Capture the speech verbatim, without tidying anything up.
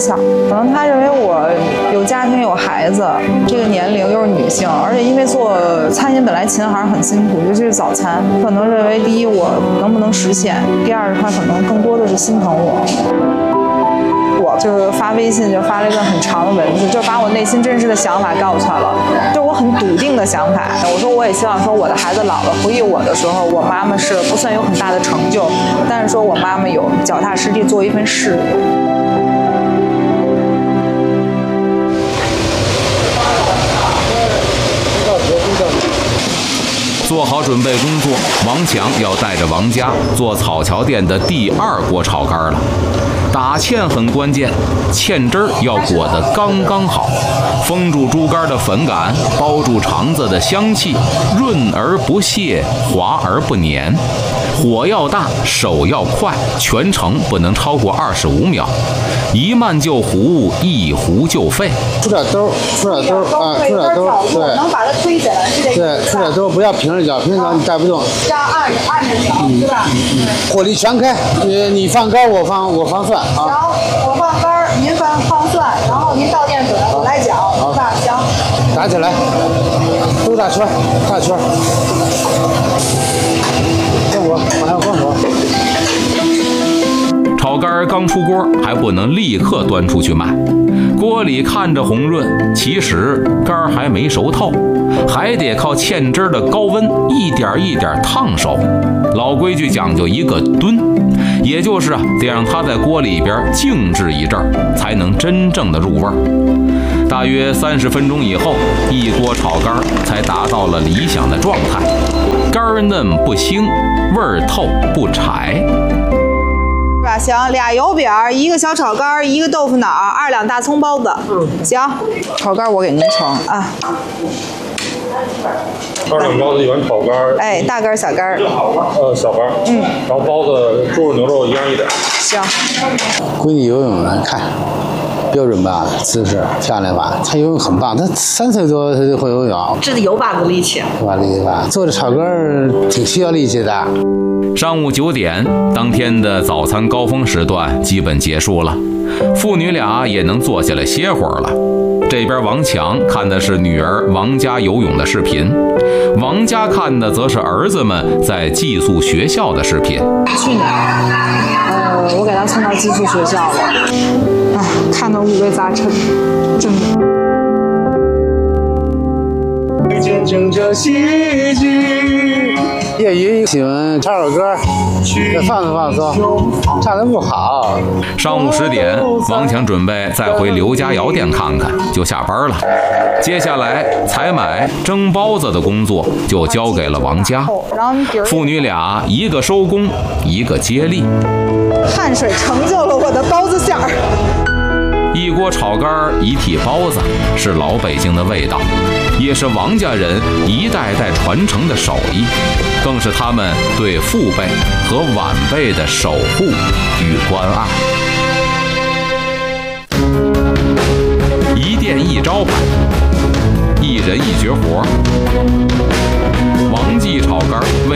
小，可能他认为我有家庭有孩子，这个年龄又是女性，而且因为做餐饮本来勤还是很辛苦，尤其是早餐，可能认为第一我能不能实现，第二他可能更多的是心疼我。我就发微信就发了一个很长的文字，就把我内心真实的想法告诉他了，就我很笃定的想法。我说我也希望说我的孩子老了回忆我的时候，我妈妈是不算有很大的成就，但是说我妈妈有脚踏实地做一份事业。 做好准备工作，王强要带着王家做草桥店的第二锅炒肝了。打芡很关键，芡汁儿要裹得刚刚好，封住猪肝的粉感，包住肠子的香气，润而不泄，滑而不黏。火要大，手要快，全程不能超过二十五秒，一慢就糊，一糊就废。 出点兜，出点兜啊，出点兜，对， 能把它推起来，是这对，出点兜，不要平着脚，平着脚你带不动。 这样按着按着脚，是吧？ 嗯，火力全开，你你放肝，我放我放蒜啊。 行，我放肝，您放放蒜，然后您倒淀粉，我来搅，是吧？行。 打起来，都大圈，大圈。放火，马上放火。 炒肝刚出锅，还不能立刻端出去卖。锅里看着红润，其实肝还没熟透，还得靠芡汁的高温一点一点烫熟。老规矩讲究一个炖，也就是啊，得让它在锅里边静置一阵儿，才能真正的入味儿。大约三十分钟以后，一锅炒肝才达到了理想的状态，肝嫩不腥，味儿透不柴。 行，俩油饼，一个小炒肝，一个豆腐脑，二两大葱包子。嗯，行，炒肝我给您盛啊。 二两包子一碗炒肝， 哎，大肝小肝， 呃，小肝，嗯，然后包子猪肉牛肉一样一点。 行。 闺女游泳呢，看标准吧，姿势漂亮吧？她游泳很棒，她三岁多她就会游泳， 这得有把子力气。 有把力气吧？做这炒肝挺需要力气的。 上午九点，当天的早餐高峰时段基本结束了，父女俩也能坐下来歇会儿了。这边王强看的是女儿王佳游泳的视频，王佳看的则是儿子们在寄宿学校的视频。 去年，呃，我给他送到寄宿学校了，哎，看得五味杂陈，真的。 见证着奇迹。 业余喜欢唱首歌，放松放松，唱得不好。 上午十点，王强准备再回刘家窑店看看，就下班了。接下来采买蒸包子的工作就交给了王佳，父女俩一个收工，一个接力。 汗水成就了我的包子馅儿。 一锅炒肝，一屉包子，是老北京的味道，也是王家人一代代传承的手艺，更是他们对父辈和晚辈的守护与关爱。一店一招牌，一人一绝活，王记炒肝